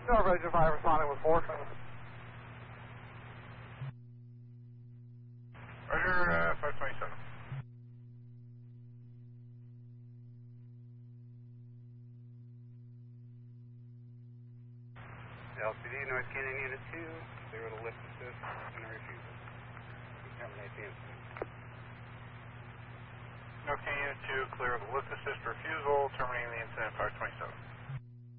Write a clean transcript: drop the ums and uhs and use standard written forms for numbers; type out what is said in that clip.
Norwegian 5 responding with 4. Roger, 527. LCD, North Canyon Unit 2, clear to lift assist and refusal. Terminate the incident. North Canyon Unit 2, clear of the lift assist refusal, terminating the incident 527.